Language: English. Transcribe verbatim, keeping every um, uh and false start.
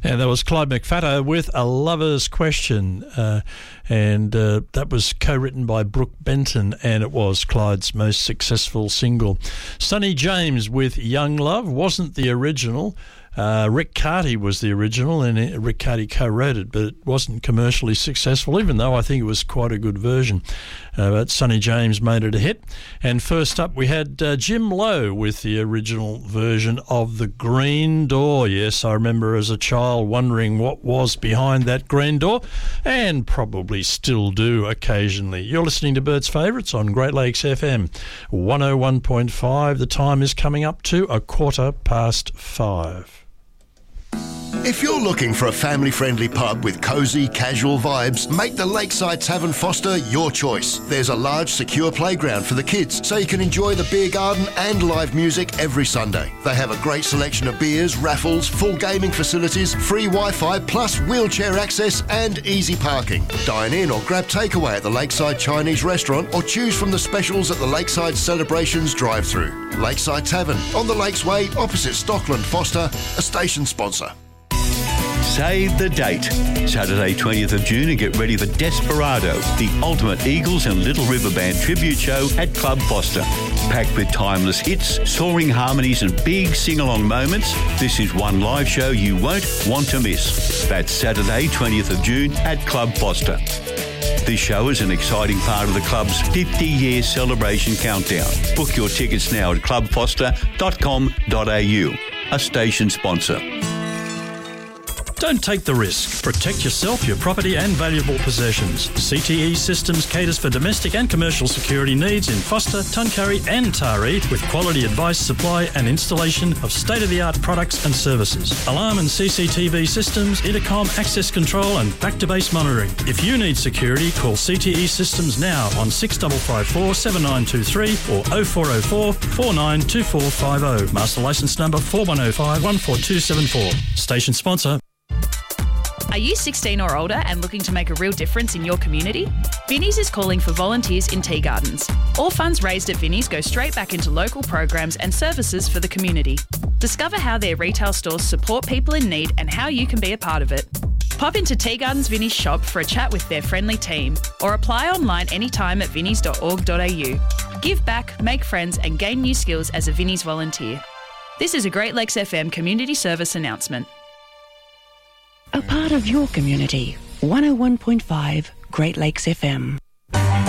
And that was Clyde McFadden with A Lover's Question. Uh, and uh, that was co-written by Brooke Benton, and it was Clyde's most successful single. Sonny James with Young Love wasn't the original. Uh, Rick Carty was the original, and it, Rick Carty co-wrote it, but it wasn't commercially successful, even though I think it was quite a good version. Uh, but Sonny James made it a hit. And first up, we had uh, Jim Lowe with the original version of The Green Door. Yes, I remember as a child wondering what was behind that green door, and probably still do occasionally. You're listening to Bert's Favourites on Great Lakes F M one oh one point five. The time is coming up to a quarter past five. If you're looking for a family-friendly pub with cosy, casual vibes, make the Lakeside Tavern Foster your choice. There's a large, secure playground for the kids, so you can enjoy the beer garden and live music every Sunday. They have a great selection of beers, raffles, full gaming facilities, free Wi-Fi, plus wheelchair access and easy parking. Dine in or grab takeaway at the Lakeside Chinese Restaurant, or choose from the specials at the Lakeside Celebrations drive-through. Lakeside Tavern, on the Lakes Way, opposite Stockland Foster, a station sponsor. Save the date. Saturday twentieth of June, and get ready for Desperado, the ultimate Eagles and Little River Band tribute show at Club Foster. Packed with timeless hits, soaring harmonies and big sing-along moments, this is one live show you won't want to miss. That's Saturday twentieth of June at Club Foster. This show is an exciting part of the club's fifty-year celebration countdown. Book your tickets now at club foster dot com dot a u, a station sponsor. Don't take the risk. Protect yourself, your property and valuable possessions. C T E Systems caters for domestic and commercial security needs in Foster, Tuncurry and Taree, with quality advice, supply and installation of state-of-the-art products and services. Alarm and C C T V systems, intercom, access control and back-to-base monitoring. If you need security, call C T E Systems now on six five five four, seven nine two three or oh four oh four, four nine two four five oh. Master licence number four one oh five, one four two seven four. Station sponsor. Are you sixteen or older and looking to make a real difference in your community? Vinnie's is calling for volunteers in tea gardens. All funds raised at Vinnie's go straight back into local programs and services for the community. Discover how their retail stores support people in need and how you can be a part of it. Pop into Tea Gardens Vinnie's shop for a chat with their friendly team, or apply online anytime at vinnies dot org dot a u. Give back, make friends and gain new skills as a Vinnie's volunteer. This is a Great Lakes F M community service announcement. A part of your community. one oh one point five Great Lakes F M.